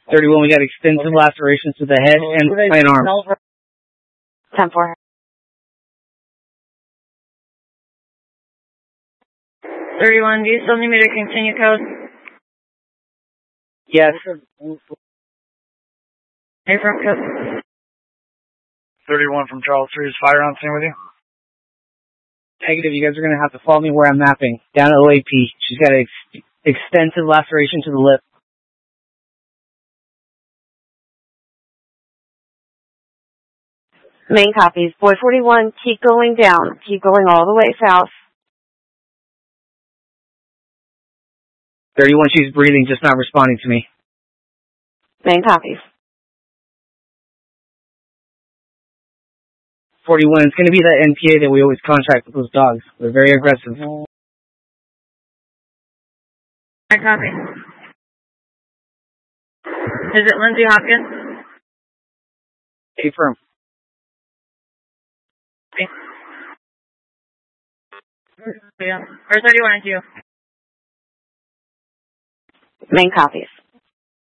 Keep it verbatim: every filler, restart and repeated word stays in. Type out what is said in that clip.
thirty-one, we got extensive lacerations to the head and right arm. ten four. thirty-one, do you still need me to continue code? Yes. Hey, front code. thirty-one from Charles three, is Fire on scene with you? Negative, you guys are going to have to follow me where I'm mapping. Down at O A P. She's got an ex extensive laceration to the lip. Main copies. Boy forty-one, keep going down. Keep going all the way south. thirty-one, she's breathing, just not responding to me. Main copies. forty-one, it's going to be that N P A that we always contract with those dogs. They're very aggressive. I copy. Is it Lindsay Hopkins? Hey, firm. Yeah. Or thirty-one is you. Main copies.